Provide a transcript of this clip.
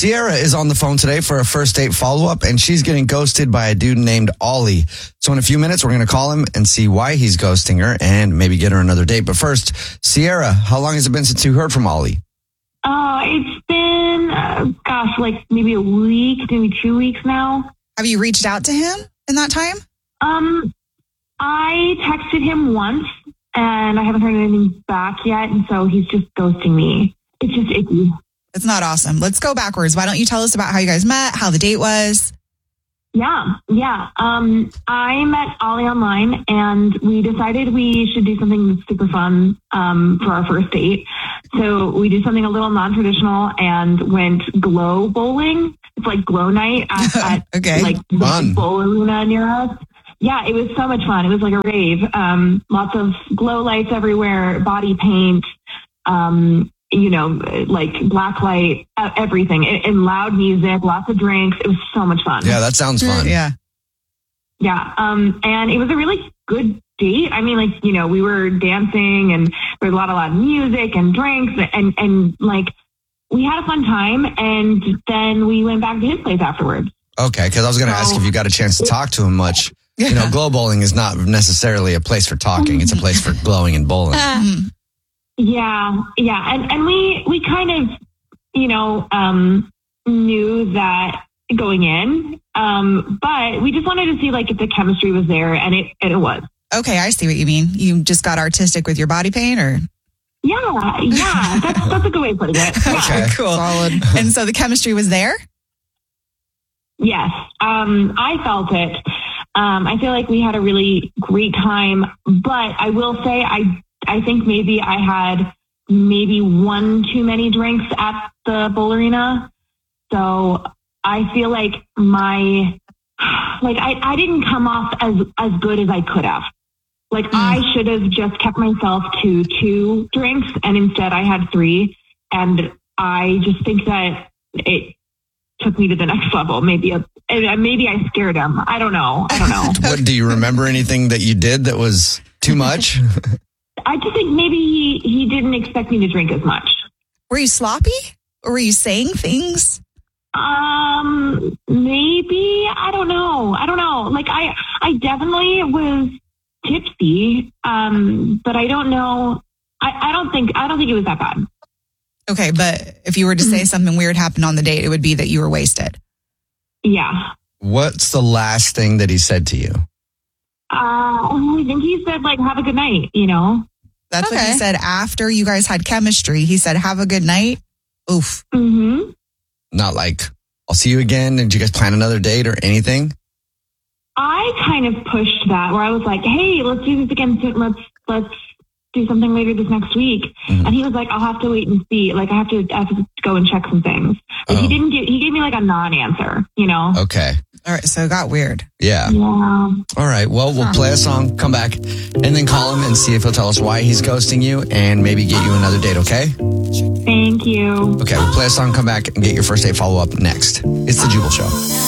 Sierra is on the phone today for a first date follow-up, and she's getting ghosted by a dude named Ollie. So in a few minutes, we're going to call him and see why he's ghosting her and maybe get her another date. But first, Sierra, how long has it been since you heard from Ollie? It's been, like maybe a week, maybe 2 weeks now. Have you reached out to him in that time? I texted him once, and I haven't heard anything back yet, and so he's just ghosting me. It's just icky. It's not awesome. Let's go backwards. Why don't you tell us about how you guys met, how the date was? Yeah. I met Ollie online, and we decided we should do something super fun for our first date. So we did something a little non-traditional and went glow bowling. It's like glow night at okay. like the bowl arena near us. Yeah, it was so much fun. It was like a rave. Lots of glow lights everywhere, body paint, like black light, everything, and loud music, lots of drinks. It was so much fun. Yeah, that sounds fun. Yeah. Yeah. And it was a really good date. I mean, we were dancing and there was a lot of loud music and drinks and we had a fun time. And then we went back to his place afterwards. Okay, because I was going to ask if you got a chance to talk to him much. Yeah. Glow bowling is not necessarily a place for talking. It's a place for glowing and bowling. Yeah. And we kind of, knew that going in. But we just wanted to see if the chemistry was there, and it was. Okay, I see what you mean. You just got artistic with your body paint, or? Yeah. That's a good way of putting it. Yeah. Okay, cool. Solid. And so the chemistry was there? Yes. I felt it. I feel like we had a really great time, but I will say I think maybe I had one too many drinks at the bowl arena. So I feel like I didn't come off as good as I could have. I should have just kept myself to 2 drinks, and instead I had 3. And I just think that it took me to the next level. Maybe I scared him. I don't know. What, do you remember anything that you did that was too much? I just think maybe he didn't expect me to drink as much. Were you sloppy? Or were you saying things? Maybe. I don't know. I definitely was tipsy. But I don't know. I don't think it was that bad. Okay, but if you were to say something weird happened on the date, it would be that you were wasted. Yeah. What's the last thing that he said to you? I think he said, have a good night, That's what he said after you guys had chemistry. He said, have a good night. Oof. Mm-hmm. Not I'll see you again. Did you guys plan another date or anything? I kind of pushed that where I was like, hey, let's do this again soon. Let's do something later this next week. Mm-hmm. And he was like, I'll have to wait and see. I have to go and check some things. But he gave me a non-answer, Okay. All right. So it got weird. Yeah. All right. Well, we'll play a song, come back, and then call him and see if he'll tell us why he's ghosting you and maybe get you another date. Okay. Thank you. Okay. We'll play a song, come back, and get your first date follow up next. It's the Jubal Show.